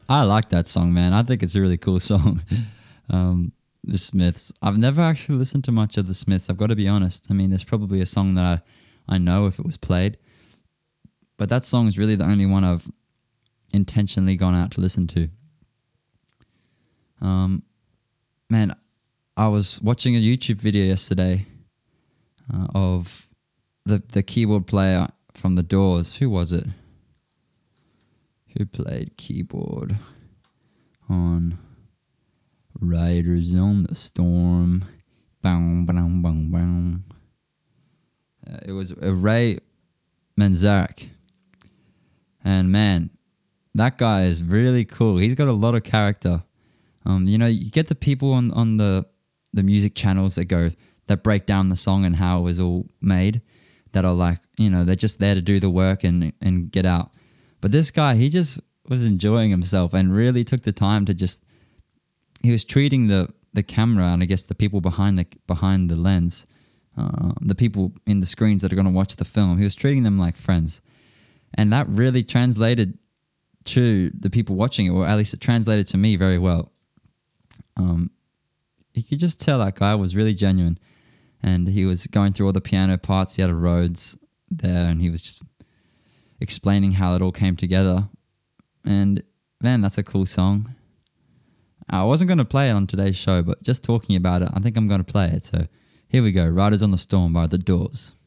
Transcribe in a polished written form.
I like that song, man. I think it's a really cool song. The Smiths. I've never actually listened to much of the Smiths. I've got to be honest. I mean, there's probably a song that I know if it was played, but that song is really the only one I've intentionally gone out to listen to. Man, I was watching a YouTube video yesterday of the keyboard player from The Doors. Who was it? Who played keyboard on Riders on the Storm? Boom, boom, boom, boom. It was Ray Manzarek. And man, that guy is really cool. He's got a lot of character. You get the people on the music channels that break down the song and how it was all made, that are like, they're just there to do the work and get out. But this guy, he just was enjoying himself and really took the time to he was treating the camera and I guess the people behind the lens, the people in the screens that are going to watch the film, he was treating them like friends. And that really translated to the people watching it, or at least it translated to me very well. You could just tell that guy was really genuine, and he was going through all the piano parts. He had a Rhodes there, and he was just explaining how it all came together. And man, that's a cool song. I wasn't going to play it on today's show, but just talking about it, I think I'm going to play it. So here we go, Riders on the Storm by The Doors.